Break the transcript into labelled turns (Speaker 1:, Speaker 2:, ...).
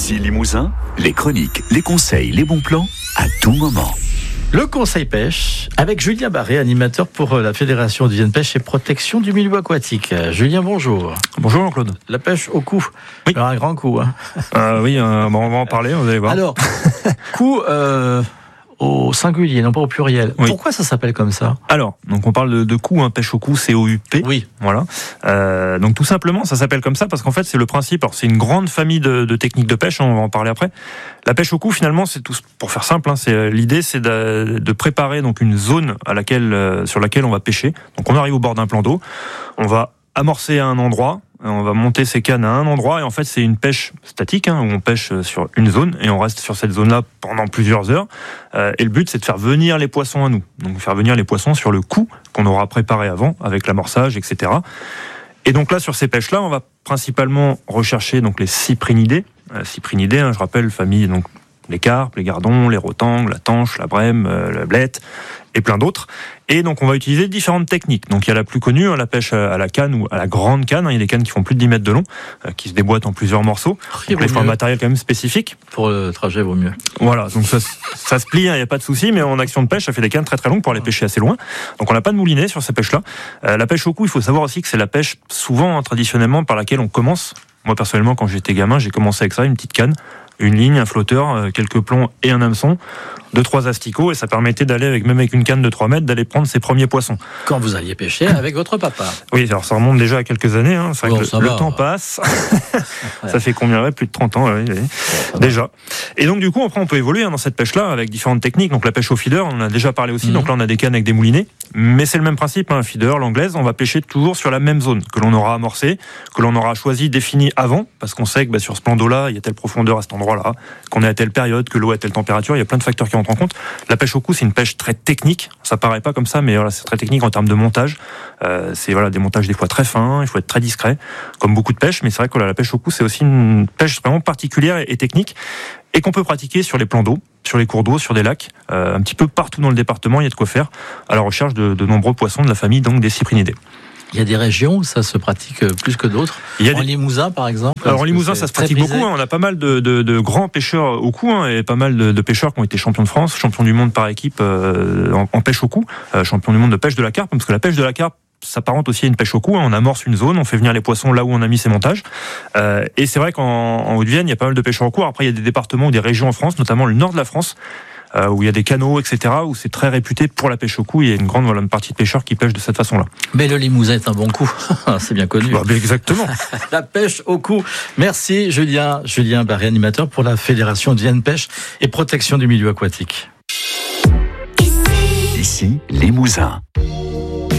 Speaker 1: Ici Limousin, les chroniques, les conseils, les bons plans, à tout moment.
Speaker 2: Le conseil pêche avec Julien Barré, animateur pour la Fédération d'hygiène pêche et protection du milieu aquatique. Julien, bonjour.
Speaker 3: Bonjour Jean-Claude.
Speaker 2: La pêche au cou.
Speaker 3: Oui.
Speaker 2: Alors, un grand coup.
Speaker 3: Oui, on va en parler, vous allez voir.
Speaker 2: Alors, coup au singulier, non pas au pluriel.
Speaker 3: Oui.
Speaker 2: Pourquoi ça s'appelle comme ça ?
Speaker 3: Alors, donc on parle de coup, pêche au cou, COUP.
Speaker 2: Oui.
Speaker 3: Voilà. Donc tout simplement, ça s'appelle comme ça parce qu'en fait, c'est le principe. Alors, c'est une grande famille de techniques de pêche. On va en parler après. La pêche au cou, finalement, c'est tout. Pour faire simple, l'idée, c'est de préparer donc une zone sur laquelle on va pêcher. Donc, on arrive au bord d'un plan d'eau. On va amorcer à un endroit. On va monter ses cannes à un endroit et en fait c'est une pêche statique où on pêche sur une zone et on reste sur cette zone-là pendant plusieurs heures. Et le but c'est de faire venir les poissons à nous. Donc faire venir les poissons sur le coup qu'on aura préparé avant avec l'amorçage, etc. Et donc là sur ces pêches-là, on va principalement rechercher donc les cyprinidés. Cyprinidés, je rappelle, famille donc les carpes, les gardons, les rotangles, la tanche, la brème, la blette et plein d'autres. Et donc on va utiliser différentes techniques. Donc il y a la plus connue, la pêche à la canne ou à la grande canne. Il y a des cannes qui font plus de 10 mètres de long, qui se déboîtent en plusieurs morceaux. Donc il faut un matériel quand même spécifique.
Speaker 2: Pour le trajet, vaut mieux.
Speaker 3: Voilà, donc ça se plie, il n'y a pas de souci, mais en action de pêche, ça fait des cannes très très longues pour aller pêcher assez loin. Donc on n'a pas de moulinet sur ces pêches-là. La pêche au cou, il faut savoir aussi que c'est la pêche souvent, traditionnellement, par laquelle on commence. Moi personnellement, quand j'étais gamin, j'ai commencé avec ça, une petite canne, une ligne, un flotteur, quelques plombs et un hameçon, 2-3 asticots, et ça permettait d'aller, même avec une canne de 3 mètres, d'aller prendre ses premiers poissons.
Speaker 2: Quand vous alliez pêcher avec votre papa.
Speaker 3: Oui, alors ça remonte déjà à quelques années, c'est vrai que le temps passe. Ça fait combien, plus de 30 ans, oui, déjà. Et donc du coup, après, on peut évoluer dans cette pêche-là avec différentes techniques. Donc la pêche au feeder, on en a déjà parlé aussi, donc là on a des cannes avec des moulinets, mais c'est le même principe, un feeder, l'anglaise, on va pêcher toujours sur la même zone, que l'on aura amorcé, que l'on aura choisi, défini avant, parce qu'on sait que sur ce plan d'eau-là, il y a telle profondeur à cet endroit-là, qu'on est à telle période, que l'eau est à telle température, il y a plein de facteurs qui entrent en compte. La pêche au cou, c'est une pêche très technique, ça paraît pas comme ça, mais voilà, c'est très technique en termes de montage. C'est des montages des fois très fins, il faut être très discret, comme beaucoup de pêches, mais c'est vrai que la pêche au cou, c'est aussi une pêche vraiment particulière et technique, et qu'on peut pratiquer sur les plans d'eau, sur les cours d'eau, sur des lacs, un petit peu partout dans le département, il y a de quoi faire, à la recherche de nombreux poissons de la famille donc des cyprinidés.
Speaker 2: Il y a des régions où ça se pratique plus que d'autres. En Limousin, par exemple.
Speaker 3: Alors en Limousin, ça se pratique beaucoup. On a pas mal de grands pêcheurs au cou, et pas mal de pêcheurs qui ont été champions de France, champions du monde par équipe en pêche au cou, champions du monde de pêche de la carpe, parce que la pêche de la carpe s'apparente aussi à une pêche au cou. On amorce une zone, on fait venir les poissons là où on a mis ses montages. Et c'est vrai qu'en Haute-Vienne, il y a pas mal de pêcheurs au cou. Après, il y a des départements ou des régions en France, notamment le nord de la France, où il y a des canaux, etc., où c'est très réputé pour la pêche au cou. Il y a une grande partie de pêcheurs qui pêchent de cette façon-là.
Speaker 2: Mais le Limousin est un bon coup, c'est bien connu.
Speaker 3: Exactement.
Speaker 2: La pêche au cou. Merci Julien Barré, animateur pour la Fédération d'hygiène pêche et protection du milieu aquatique.
Speaker 1: Ici Limousin.